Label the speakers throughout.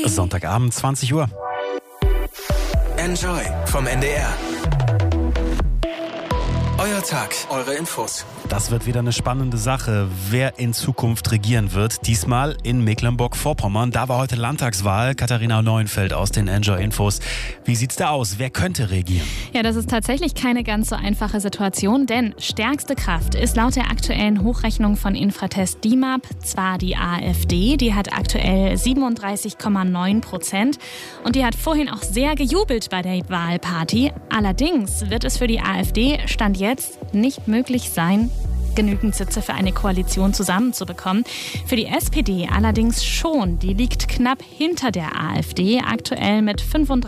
Speaker 1: Sonntagabend, 20 Uhr.
Speaker 2: Enjoy vom NDR. Euer Tag, eure Infos.
Speaker 1: Das wird wieder eine spannende Sache, wer in Zukunft regieren wird. Diesmal in Mecklenburg-Vorpommern. Da war heute Landtagswahl. Katharina Neuenfeld aus den Enjoy-Infos. Wie sieht's da aus? Wer könnte regieren?
Speaker 3: Ja, das ist tatsächlich keine ganz so einfache Situation, denn stärkste Kraft ist laut der aktuellen Hochrechnung von Infratest DIMAP zwar die AfD, die hat aktuell 37,9%, und die hat vorhin auch sehr gejubelt bei der Wahlparty. Allerdings wird es für die AfD Stand jetzt nicht möglich sein, genügend Sitze für eine Koalition zusammenzubekommen. Für die SPD allerdings schon. Die liegt knapp hinter der AfD, aktuell mit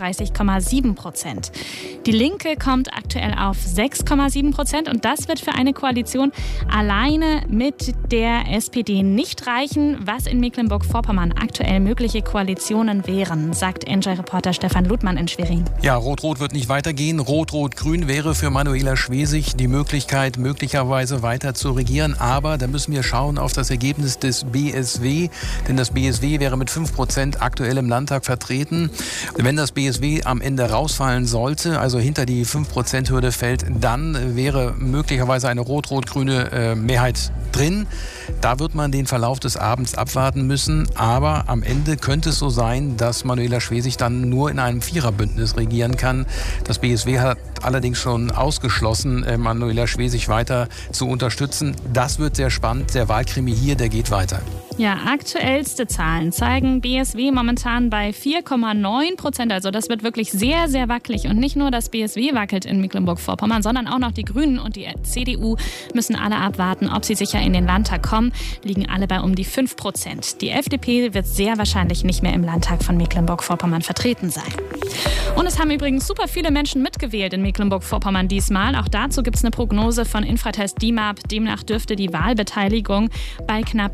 Speaker 3: 35,7%. Die Linke kommt aktuell auf 6,7% und das wird für eine Koalition alleine mit der SPD nicht reichen, was in Mecklenburg-Vorpommern aktuell mögliche Koalitionen wären, sagt Enjoy-Reporter Stefan Ludmann in Schwerin.
Speaker 4: Ja, Rot-Rot wird nicht weitergehen. Rot-Rot-Grün wäre für Manuela Schwesig die Möglichkeit, möglicherweise weiter zu regieren. Aber da müssen wir schauen auf das Ergebnis des BSW, denn das BSW wäre mit 5% aktuell im Landtag vertreten. Wenn das BSW am Ende rausfallen sollte, also hinter die 5%-Hürde fällt, dann wäre möglicherweise eine rot-rot-grüne Mehrheit drin. Da wird man den Verlauf des Abends abwarten müssen. Aber am Ende könnte es so sein, dass Manuela Schwesig dann nur in einem Viererbündnis regieren kann. Das BSW hat allerdings schon ausgeschlossen, Manuela Schwesig weiter zu unterstützen. Das wird sehr spannend. Der Wahlkrimi hier, der geht weiter.
Speaker 3: Ja, aktuellste Zahlen zeigen BSW momentan bei 4,9%. Also das wird wirklich sehr, sehr wackelig. Und nicht nur das BSW wackelt in Mecklenburg-Vorpommern, sondern auch noch die Grünen und die CDU müssen alle abwarten, ob sie sicher in den Landtag kommen. Liegen alle bei um die 5%. Die FDP wird sehr wahrscheinlich nicht mehr im Landtag von Mecklenburg-Vorpommern vertreten sein. Und es haben übrigens super viele Menschen mitgewählt in Mecklenburg-Vorpommern diesmal. Auch dazu gibt es eine Prognose von Infratest DIMAP. Demnach dürfte die Wahlbeteiligung bei knapp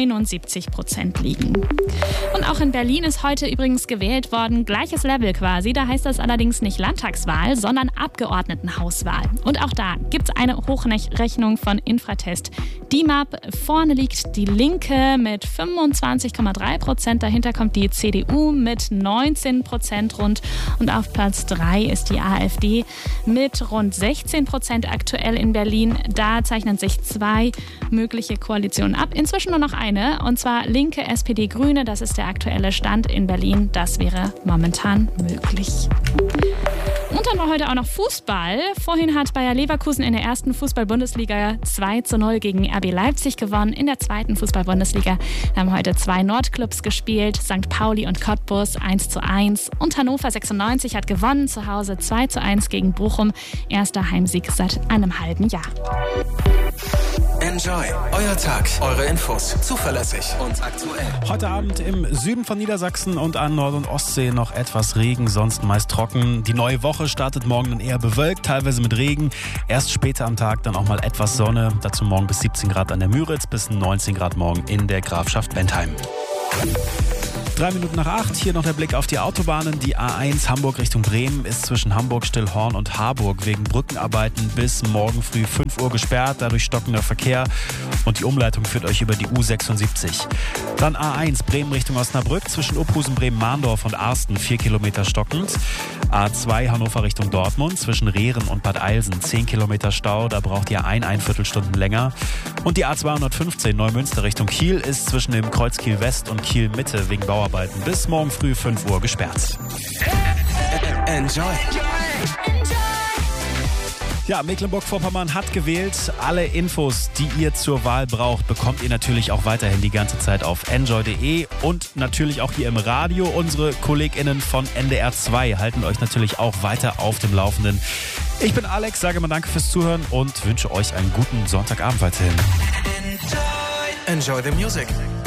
Speaker 3: 79% liegen. Und auch in Berlin ist heute übrigens gewählt worden. Gleiches Level quasi. Da heißt das allerdings nicht Landtagswahl, sondern Abgeordnetenhauswahl. Und auch da gibt es eine Hochrechnung von Infratest DIMAP. Vorne liegt die Linke mit 25,3%. Dahinter kommt die CDU mit 19% rund. Und auf Platz 3 ist die AfD mit rund 16% aktuell in Berlin. Da zeichnen sich zwei mögliche Koalitionen ab. Inzwischen nur noch eine, und zwar Linke, SPD, Grüne. Das ist der aktuelle Stand in Berlin. Das wäre momentan möglich. Und dann war heute auch noch Fußball. Vorhin hat Bayer Leverkusen in der ersten Fußball-Bundesliga 2:0 gegen RB Leipzig gewonnen. In der zweiten Fußball-Bundesliga haben heute zwei Nordclubs gespielt, St. Pauli und Cottbus 1:1. Und Hannover 96 hat gewonnen, zu Hause 2:1 gegen Bochum. Erster Heimsieg seit einem halben Jahr.
Speaker 2: Enjoy, euer Tag, eure Infos, zuverlässig und aktuell.
Speaker 1: Heute Abend im Süden von Niedersachsen und an Nord- und Ostsee noch etwas Regen, sonst meist trocken. Die neue Woche startet morgen dann eher bewölkt, teilweise mit Regen. Erst später am Tag dann auch mal etwas Sonne. Dazu morgen bis 17 Grad an der Müritz, bis 19 Grad morgen in der Grafschaft Bentheim. 3 Minuten nach 8, hier noch der Blick auf die Autobahnen. Die A1 Hamburg Richtung Bremen ist zwischen Hamburg, Stillhorn und Harburg wegen Brückenarbeiten bis morgen früh 5 Uhr gesperrt, dadurch stockender Verkehr, und die Umleitung führt euch über die U76. Dann A1 Bremen Richtung Osnabrück zwischen Uphusen, Bremen-Mahndorf und Arsten 4 Kilometer stockend. A2 Hannover Richtung Dortmund zwischen Rehren und Bad Eilsen 10 Kilometer Stau, da braucht ihr ein Viertelstunden länger. Und die A215 Neumünster Richtung Kiel ist zwischen dem Kreuz Kiel West und Kiel Mitte wegen Bauarbeiten bis morgen früh 5 Uhr gesperrt.
Speaker 2: Enjoy.
Speaker 1: Ja, Mecklenburg-Vorpommern hat gewählt. Alle Infos, die ihr zur Wahl braucht, bekommt ihr natürlich auch weiterhin die ganze Zeit auf enjoy.de und natürlich auch hier im Radio. Unsere KollegInnen von NDR 2 halten euch natürlich auch weiter auf dem Laufenden. Ich bin Alex, sage mal danke fürs Zuhören und wünsche euch einen guten Sonntagabend weiterhin.
Speaker 2: Enjoy the music.